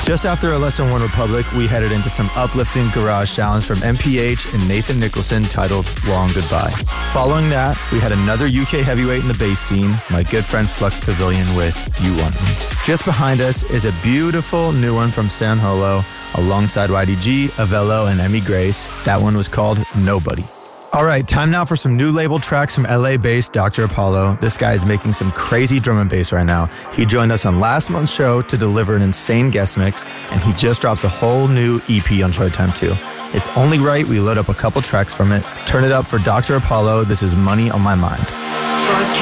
Just after a Lesson One Republic, we headed into some uplifting garage sounds from MPH and Nathan Nicholson titled Long Goodbye. Following that, we had another UK heavyweight in the bass scene, my good friend Flux Pavilion with You Want Me. Just behind us is a beautiful new one from San Holo, alongside YDG, Avello, and Emmy Grace. That one was called Nobody. All right, time now for some new label tracks from LA-based Dr. Apollo. This guy is making some crazy drum and bass right now. He joined us on last month's show to deliver an insane guest mix, and he just dropped a whole new EP on Showtime too. It's only right we load up a couple tracks from it. Turn it up for Dr. Apollo. This is Money on My Mind.